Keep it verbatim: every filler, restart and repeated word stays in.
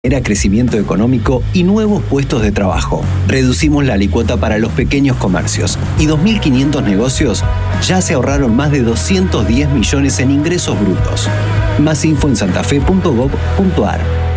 Era crecimiento económico y nuevos puestos de trabajo. Reducimos la alícuota para los pequeños comercios y dos mil quinientos negocios ya se ahorraron más de doscientos diez millones en ingresos brutos. Más info en santafe punto gob punto ar.